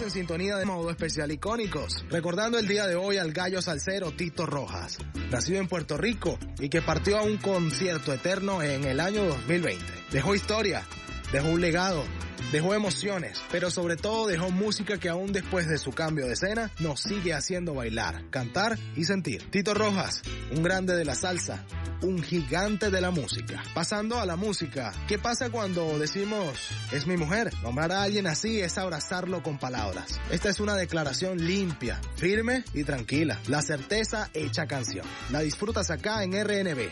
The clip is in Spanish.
en sintonía de Modo Especial Icónicos, recordando el día de hoy al gallo salsero Tito Rojas, nacido en Puerto Rico y que partió a un concierto eterno en el año 2020. Dejó historia, dejó un legado, dejó emociones, pero sobre todo dejó música que aún después de su cambio de escena nos sigue haciendo bailar, cantar y sentir. Tito Rojas, un grande de la salsa, un gigante de la música. Pasando a la música, ¿qué pasa cuando decimos es mi mujer? Nombrar a alguien así es abrazarlo con palabras. Esta es una declaración limpia, firme y tranquila. La certeza hecha canción. La disfrutas acá en RNB